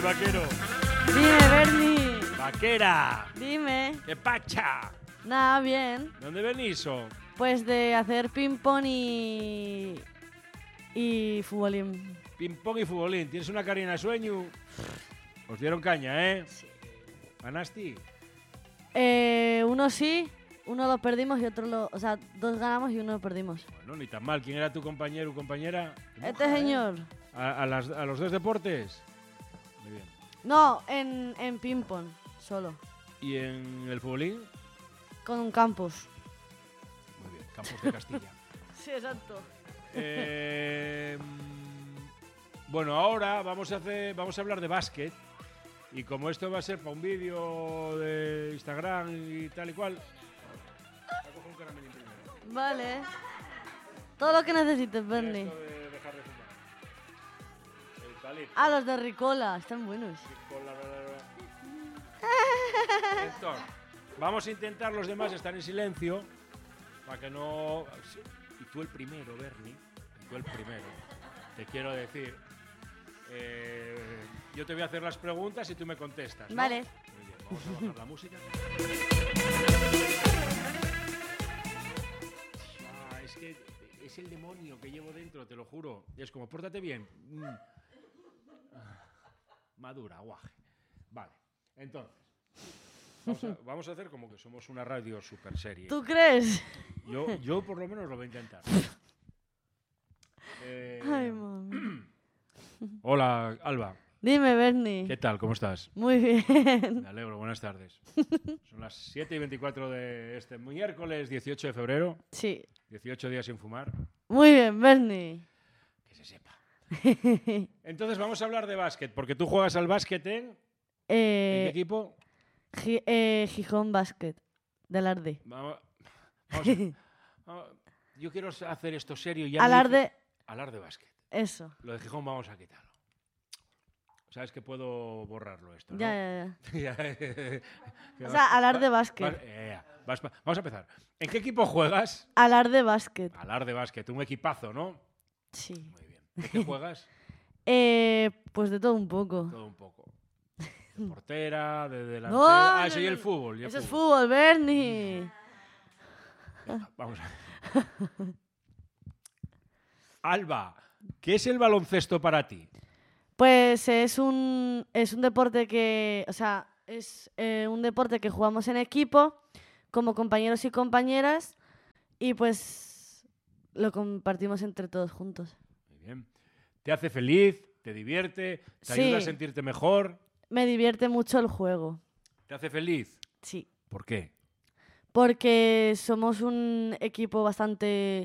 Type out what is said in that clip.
vaquero. Dime, Bernie. Vaquera. Dime. ¿Qué pacha? Nada, bien. ¿Dónde venís? Pues de hacer ping-pong y futbolín. Ping-pong y futbolín. ¿Tienes una carina de sueño? Os dieron caña, ¿eh? Sí. ¿Ganaste? Uno sí, uno lo perdimos y otro lo... O sea, dos ganamos y uno lo perdimos. Bueno, ni tan mal. ¿Quién era tu compañero o compañera? Este señor. ¿A los dos deportes? Muy bien. No, en ping-pong, solo. ¿Y en el futbolín? Con un campus. Muy bien. Campos de Castilla. Sí, exacto. Bueno, ahora vamos a hablar de básquet. Y como esto va a ser para un vídeo de Instagram y tal y cual, voy a coger un caramelín primero. Vale. Todo lo que necesites, Bernie. Esto de dejar de fumar. El palito. Ah, los de Ricola, están buenos. Entonces, vamos a intentar los demás estar en silencio para que no... Y tú el primero, Bernie. Tú el primero. Te quiero decir... yo te voy a hacer las preguntas y tú me contestas, ¿no? Vale. Muy bien, vamos a bajar la música. Es que es el demonio que llevo dentro, te lo juro. Y es como, pórtate bien. Madura, guaje. Vale, entonces, vamos a hacer como que somos una radio super serie. ¿Tú crees? Yo por lo menos lo voy a intentar. Ay, mami. Hola, Alba. Dime, Bernie. ¿Qué tal? ¿Cómo estás? Muy bien. Me alegro, buenas tardes. Son las 7:24 de este miércoles 18 de febrero. Sí. 18 días sin fumar. Muy bien, Bernie. Que se sepa. Entonces vamos a hablar de básquet, porque tú juegas al básquet ¿en qué equipo? Gijón Basket, de Alarde. Yo quiero hacer esto serio. Alarde. Alarde básquet. Eso. Lo de Gijón vamos a quitarlo. Sabes que puedo borrarlo esto, ¿no? Ya. O sea, Alarde Basket. Vamos a empezar. ¿En qué equipo juegas? Alarde Basket. Alarde Basket, un equipazo, ¿no? Sí. Muy bien. ¿De qué juegas? Pues de todo un poco. Todo un poco. De portera, de delantera. No, Eso y el fútbol. Eso es fútbol, Bernie. Venga, vamos a ver. Alba, ¿qué es el baloncesto para ti? Pues es un deporte que, o sea, es un deporte que jugamos en equipo, como compañeros y compañeras, y pues lo compartimos entre todos juntos. Muy bien. ¿Te hace feliz? ¿Te divierte? ¿Te ayuda a sentirte mejor? Me divierte mucho el juego. ¿Te hace feliz? Sí. ¿Por qué? Porque somos un equipo bastante